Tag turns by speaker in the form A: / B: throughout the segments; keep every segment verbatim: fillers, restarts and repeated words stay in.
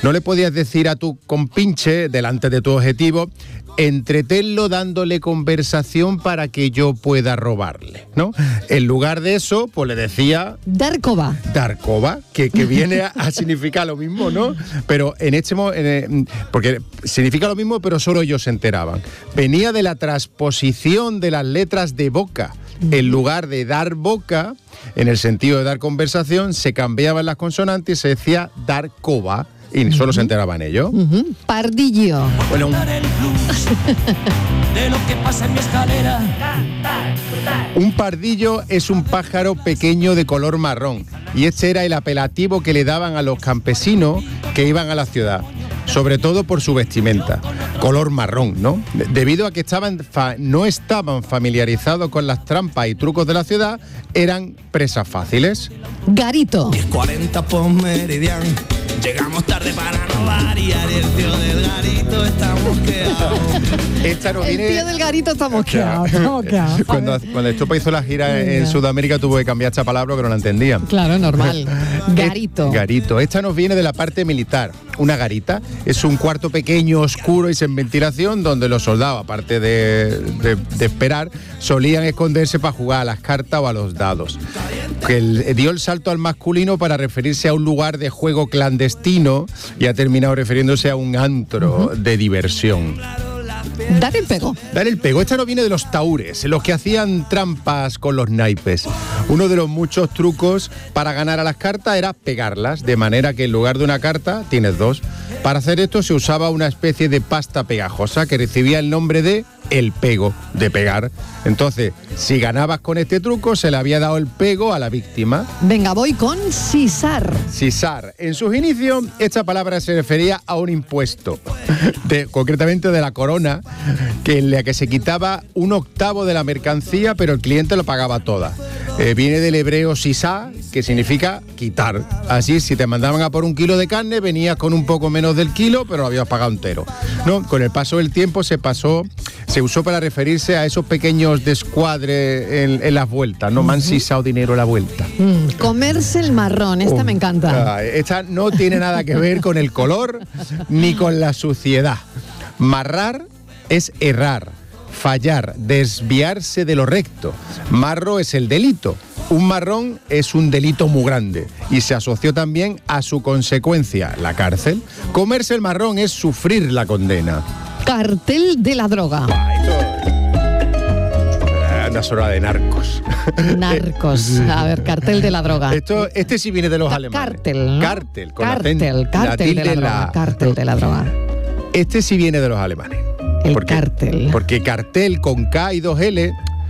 A: No le podías decir a tu compinche, delante de tu objetivo, entretenlo dándole conversación para que yo pueda robarle, ¿no? En lugar de eso, pues le decía...
B: Dar coba.
A: Dar coba, que, que viene a, a significar lo mismo, ¿no? Pero en este momento... Porque significa lo mismo, pero solo ellos se enteraban. Venía de la transposición de las letras de boca. En lugar de dar boca, en el sentido de dar conversación, se cambiaban las consonantes y se decía dar coba. Y solo uh-huh. se enteraban ellos.
B: Uh-huh. Pardillo.
A: Bueno, un...
C: de lo que pasa en mi escalera.
A: Un pardillo es un pájaro pequeño de color marrón. Y este era el apelativo que le daban a los campesinos que iban a la ciudad. Sobre todo por su vestimenta, color marrón, ¿no? Debido a que estaban fa- no estaban familiarizados con las trampas y trucos de la ciudad, eran presas fáciles.
B: Garito.
C: diez cuarenta por meridian. Llegamos tarde para no variar y el tío del garito está mosqueado.
A: Esta no
B: el
A: viene...
B: tío del garito está mosqueado.
A: cuando, cuando esto hizo la gira en Sudamérica tuvo que cambiar esta palabra porque no la entendían.
B: Claro, normal. Garito.
A: Garito. Esta nos viene de la parte militar. Una garita es un cuarto pequeño, oscuro y sin ventilación donde los soldados, aparte de, de, de esperar, solían esconderse para jugar a las cartas o a los dados. Que el, dio el salto al masculino para referirse a un lugar de juego clandestino y ha terminado refiriéndose a un antro uh-huh. de diversión.
B: Dar el pego.
A: Dar el pego. Esta no viene de los taúres, los que hacían trampas con los naipes. Uno de los muchos trucos para ganar a las cartas era pegarlas, de manera que en lugar de una carta tienes dos. Para hacer esto se usaba una especie de pasta pegajosa que recibía el nombre de el pego, de pegar. Entonces, si ganabas con este truco, se le había dado el pego a la víctima.
B: Venga, voy con sisar.
A: Sisar. En sus inicios, esta palabra se refería a un impuesto, de, concretamente de la corona, que en la que se quitaba un octavo de la mercancía, pero el cliente lo pagaba toda. Eh, viene del hebreo sisá, que significa quitar. Así, si te mandaban a por un kilo de carne, venías con un poco menos del kilo, pero lo habías pagado entero. ¿No? Con el paso del tiempo se pasó... Se usó para referirse a esos pequeños descuadres en, en las vueltas, ¿no? Uh-huh. Me han sisado dinero a la vuelta.
B: Mm, comerse el marrón, esta uh, me encanta.
A: Uh, esta no tiene nada que ver con el color ni con la suciedad. Marrar es errar, fallar, desviarse de lo recto. Marro es el delito. Un marrón es un delito muy grande y se asoció también a su consecuencia, la cárcel. Comerse el marrón es sufrir la condena.
B: Cartel de la droga.
A: Una sola de narcos.
B: Narcos. A ver, cartel de la droga.
A: Esto, este sí viene de los alemanes.
B: Cártel, ¿no?
A: Cártel. Con
B: cártel,
A: la
B: cártel
A: la
B: de la droga.
A: La...
B: Cártel de la droga.
A: Este sí viene de los alemanes.
B: El
A: porque,
B: cártel.
A: Porque cartel con K y dos L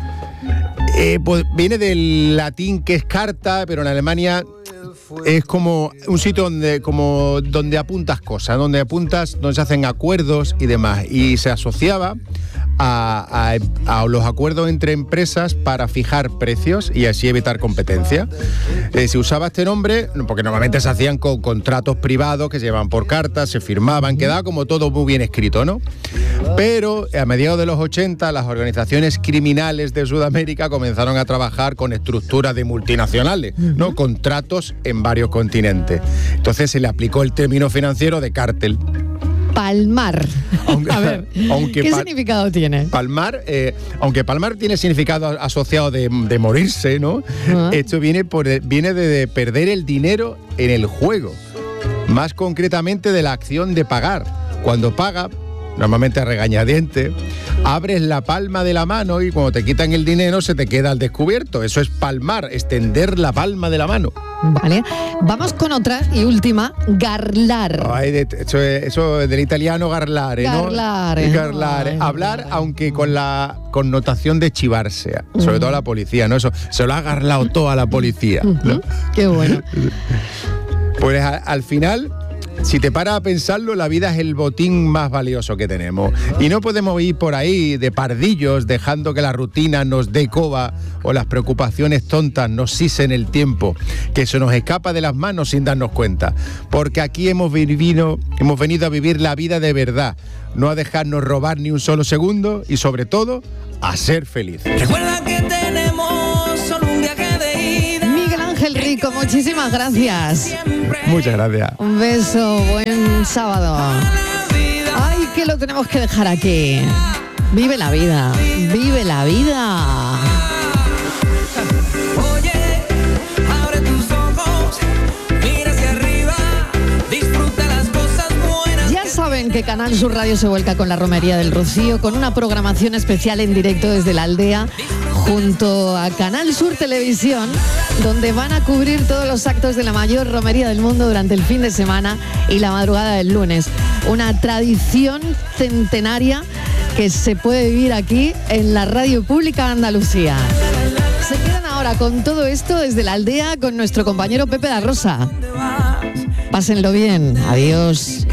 A: eh, pues viene del latín que es carta, pero en Alemania es como un sitio donde, como donde apuntas cosas, donde apuntas, donde se hacen acuerdos y demás. Y se asociaba a, a, a los acuerdos entre empresas para fijar precios y así evitar competencia. Eh, se usaba este nombre porque normalmente se hacían con contratos privados que se llevaban por cartas, se firmaban, quedaba como todo muy bien escrito, ¿no? Pero a mediados de los ochenta las organizaciones criminales de Sudamérica comenzaron a trabajar con estructuras de multinacionales, ¿no? Contratos en varios continentes. Entonces se le aplicó el término financiero de cártel.
B: Palmar.
A: Aunque,
B: a ver, aunque ¿qué pal- significado tiene?
A: Palmar, eh, aunque palmar tiene significado asociado de, de morirse, ¿no? Uh-huh. Esto viene, por, viene de, de perder el dinero en el juego. Más concretamente de la acción de pagar. Cuando paga, normalmente a regañadientes, abres la palma de la mano y cuando te quitan el dinero se te queda al descubierto. Eso es palmar, extender la palma de la mano.
B: Vale, vamos con otra y última, garlar.
A: Ay, de, eso, es, eso es del italiano garlare, ¿no?
B: Garlare.
A: Garlare. Ay, hablar, garlare. Aunque con la connotación de chivarse, sobre uh-huh. todo a la policía, ¿no? Eso se lo ha garlado todo a la policía, ¿no?
B: Uh-huh. Qué bueno.
A: Pues a, al final, si te paras a pensarlo, la vida es el botín más valioso que tenemos. Y no podemos ir por ahí de pardillos dejando que la rutina nos dé coba o las preocupaciones tontas nos sisen el tiempo, que se nos escapa de las manos sin darnos cuenta. Porque aquí hemos venido, hemos venido a vivir la vida de verdad, no a dejarnos robar ni un solo segundo y sobre todo, a ser felices.
C: Recuerda que tenemos solo un viaje de ida.
B: Ángel Rico, muchísimas gracias.
A: Muchas gracias.
B: Un beso, buen sábado. Ay, que lo tenemos que dejar aquí. Vive la vida, vive la vida. Saben que Canal Sur Radio se vuelca con la Romería del Rocío, con una programación especial en directo desde la aldea, junto a Canal Sur Televisión, donde van a cubrir todos los actos de la mayor romería del mundo durante el fin de semana y la madrugada del lunes. Una tradición centenaria que se puede vivir aquí en la Radio Pública de Andalucía. Se quedan ahora con todo esto desde la aldea con nuestro compañero Pepe da Rosa. Pásenlo bien. Adiós.